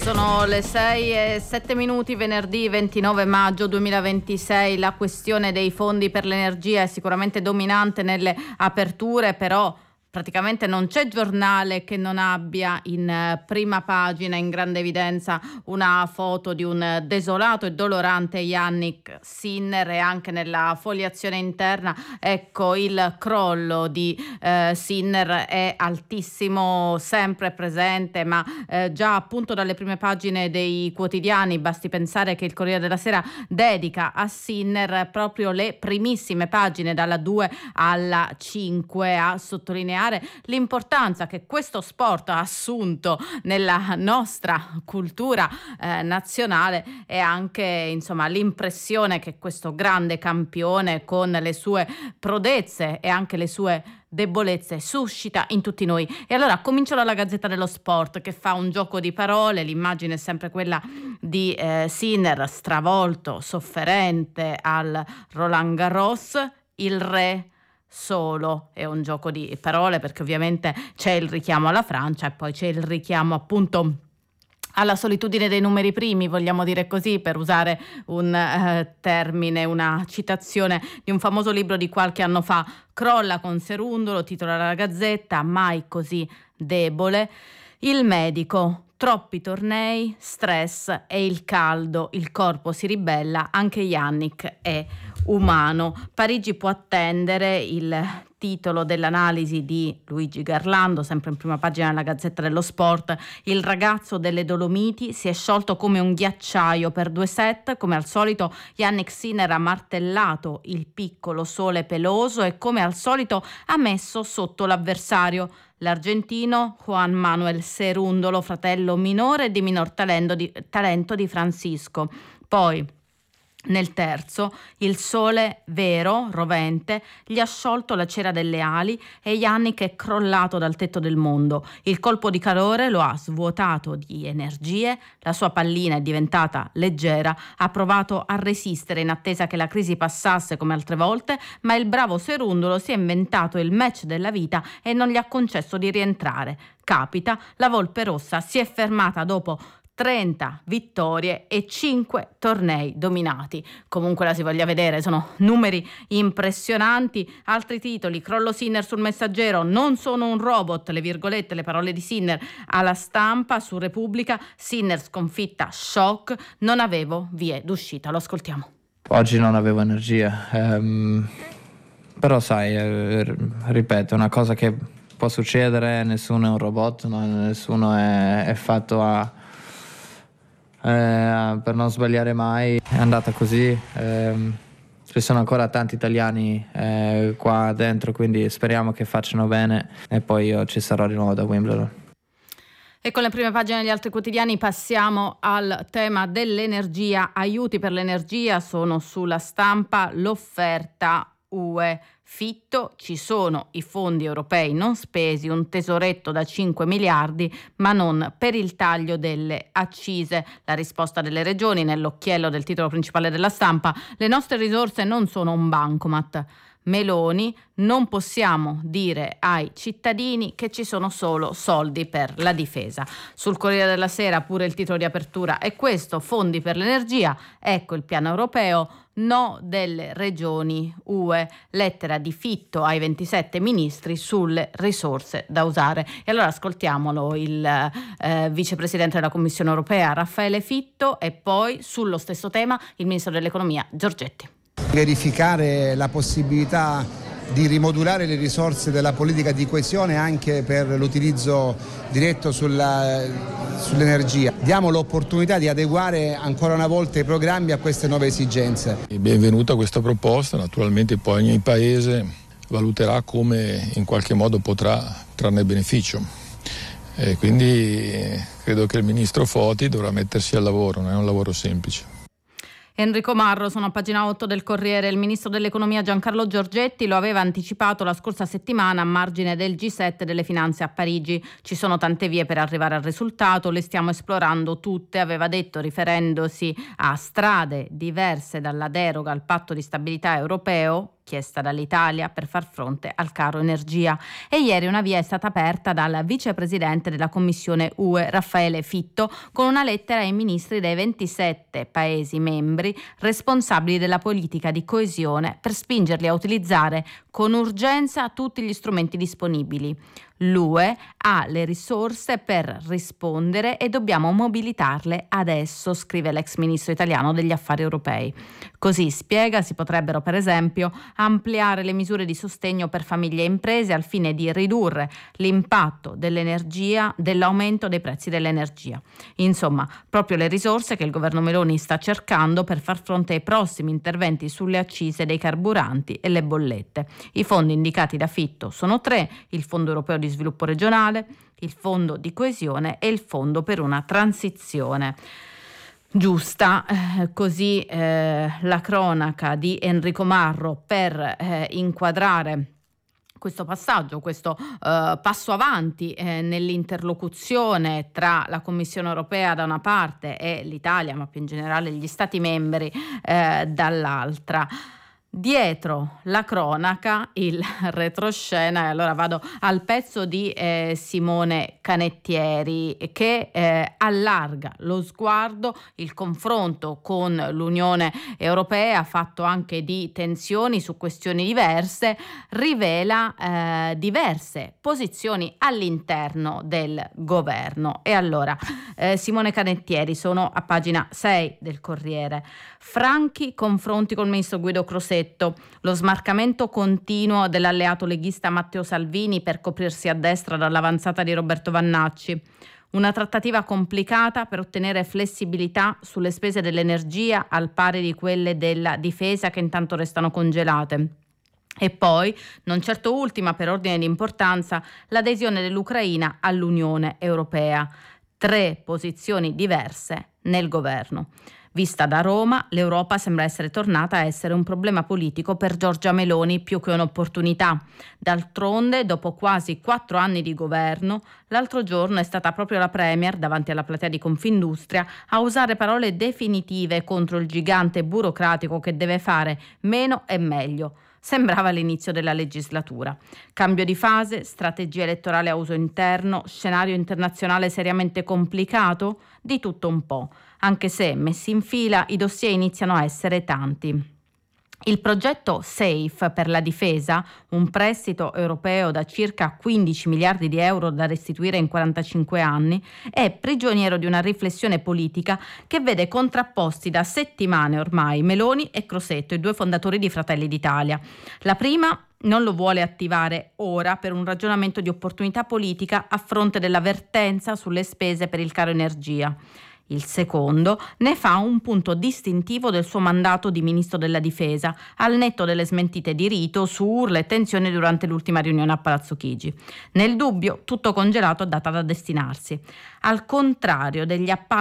Sono le 6:07, venerdì 29 maggio 2026. La questione dei fondi per l'energia è sicuramente dominante nelle aperture, però praticamente non c'è giornale che non abbia in prima pagina, in grande evidenza, una foto di un desolato e dolorante Jannik Sinner, e anche nella foliazione interna, ecco, il crollo di Sinner è altissimo, sempre presente, ma già appunto dalle prime pagine dei quotidiani. Basti pensare che il Corriere della Sera dedica a Sinner proprio le primissime pagine, dalla 2 alla 5, a sottolineare l'importanza che questo sport ha assunto nella nostra cultura nazionale, e anche, insomma, l'impressione che questo grande campione, con le sue prodezze e anche le sue debolezze, suscita in tutti noi. E allora comincio dalla Gazzetta dello Sport, che fa un gioco di parole. L'immagine è sempre quella di Sinner stravolto, sofferente al Roland Garros, il re solo. È un gioco di parole perché ovviamente c'è il richiamo alla Francia e poi c'è il richiamo appunto alla solitudine dei numeri primi, vogliamo dire così, per usare un termine, una citazione di un famoso libro di qualche anno fa. Crolla con Serundolo, titola la Gazzetta, mai così debole. Il medico: troppi tornei, stress e il caldo, il corpo si ribella, anche Jannik è umano. Parigi può attendere, il titolo dell'analisi di Luigi Garlando, sempre in prima pagina della Gazzetta dello Sport. Il ragazzo delle Dolomiti si è sciolto come un ghiacciaio per 2 set, come al solito Jannik Sinner ha martellato il piccolo sole peloso e come al solito ha messo sotto l'avversario. L'argentino Juan Manuel Cerúndolo, fratello minore e di minor talento di Francisco. Poi nel terzo, il sole vero, rovente, gli ha sciolto la cera delle ali e Jannik è crollato dal tetto del mondo. Il colpo di calore lo ha svuotato di energie, la sua pallina è diventata leggera, ha provato a resistere in attesa che la crisi passasse come altre volte, ma il bravo Cerúndolo si è inventato il match della vita e non gli ha concesso di rientrare. Capita, la Volpe Rossa si è fermata dopo 30 vittorie e 5 tornei dominati. Comunque la si voglia vedere, sono numeri impressionanti. Altri titoli: crollo Sinner sul Messaggero, non sono un robot, le virgolette, le parole di Sinner alla Stampa. Su Repubblica: Sinner sconfitta, shock, non avevo vie d'uscita. Lo ascoltiamo. Oggi non avevo energia, però sai, ripeto, è una cosa che può succedere, nessuno è un robot, no? Nessuno è fatto per non sbagliare mai. È andata così, ci sono ancora tanti italiani qua dentro, quindi speriamo che facciano bene e poi io ci sarò di nuovo da Wimbledon. E con le prime pagine degli altri quotidiani passiamo al tema dell'energia. Aiuti per l'energia sono sulla Stampa, l'offerta UE. Fitto: ci sono i fondi europei non spesi, un tesoretto da 5 miliardi, ma non per il taglio delle accise. La risposta delle regioni nell'occhiello del titolo principale della Stampa: le nostre risorse non sono un bancomat. Meloni: non possiamo dire ai cittadini che ci sono solo soldi per la difesa. Sul Corriere della Sera pure il titolo di apertura è questo: fondi per l'energia, ecco il piano europeo, no delle regioni UE, lettera di Fitto ai 27 ministri sulle risorse da usare. E allora ascoltiamolo, il vicepresidente della Commissione europea Raffaele Fitto, e poi sullo stesso tema il ministro dell'economia Giorgetti. Verificare la possibilità di rimodulare le risorse della politica di coesione anche per l'utilizzo diretto sull'energia. Diamo l'opportunità di adeguare ancora una volta i programmi a queste nuove esigenze. Benvenuta questa proposta, naturalmente poi ogni paese valuterà come in qualche modo potrà trarne beneficio. Quindi credo che il ministro Foti dovrà mettersi al lavoro, non è un lavoro semplice. Enrico Marro, sono a pagina 8 del Corriere. Il ministro dell'economia Giancarlo Giorgetti lo aveva anticipato la scorsa settimana a margine del G7 delle finanze a Parigi. Ci sono tante vie per arrivare al risultato, le stiamo esplorando tutte, aveva detto, riferendosi a strade diverse dalla deroga al patto di stabilità europeo, chiesta dall'Italia per far fronte al caro energia. E ieri una via è stata aperta dal vicepresidente della Commissione UE, Raffaele Fitto, con una lettera ai ministri dei 27 Paesi membri responsabili della politica di coesione per spingerli a utilizzare con urgenza tutti gli strumenti disponibili. L'UE ha le risorse per rispondere e dobbiamo mobilitarle adesso, scrive l'ex ministro italiano degli affari europei. Così, spiega, si potrebbero per esempio ampliare le misure di sostegno per famiglie e imprese al fine di ridurre l'impatto dell'energia, dell'aumento dei prezzi dell'energia. Insomma, proprio le risorse che il governo Meloni sta cercando per far fronte ai prossimi interventi sulle accise dei carburanti e le bollette. I fondi indicati da Fitto sono 3: il Fondo Europeo di Sviluppo Regionale, il Fondo di Coesione e il Fondo per una transizione giusta. Così la cronaca di Enrico Marro per inquadrare questo passaggio, questo passo avanti nell'interlocuzione tra la Commissione europea da una parte e l'Italia, ma più in generale gli Stati membri dall'altra. Dietro la cronaca, il retroscena, e allora vado al pezzo di Simone Canettieri che allarga lo sguardo, il confronto con l'Unione Europea, fatto anche di tensioni su questioni diverse, rivela diverse posizioni all'interno del governo. E allora Simone Canettieri, sono a pagina 6 del Corriere. Franchi confronti col ministro Guido Crosetto, lo smarcamento continuo dell'alleato leghista Matteo Salvini per coprirsi a destra dall'avanzata di Roberto Vannacci, una trattativa complicata per ottenere flessibilità sulle spese dell'energia al pari di quelle della difesa che intanto restano congelate. E poi, non certo ultima per ordine di importanza, l'adesione dell'Ucraina all'Unione Europea. 3 posizioni diverse nel governo. Vista da Roma, l'Europa sembra essere tornata a essere un problema politico per Giorgia Meloni più che un'opportunità. D'altronde, dopo quasi 4 anni di governo, l'altro giorno è stata proprio la Premier, davanti alla platea di Confindustria, a usare parole definitive contro il gigante burocratico che deve fare meno e meglio. Sembrava l'inizio della legislatura. Cambio di fase, strategia elettorale a uso interno, scenario internazionale seriamente complicato? Di tutto un po', anche se messi in fila i dossier iniziano a essere tanti. Il progetto SAFE per la difesa, un prestito europeo da circa 15 miliardi di euro da restituire in 45 anni, è prigioniero di una riflessione politica che vede contrapposti da settimane ormai Meloni e Crosetto, i 2 fondatori di Fratelli d'Italia. La prima non lo vuole attivare ora per un ragionamento di opportunità politica a fronte dell'avvertenza sulle spese per il caro energia. Il secondo ne fa un punto distintivo del suo mandato di ministro della difesa, al netto delle smentite di rito su urla e tensioni durante l'ultima riunione a Palazzo Chigi. Nel dubbio, tutto congelato a data da destinarsi. Al contrario degli appalti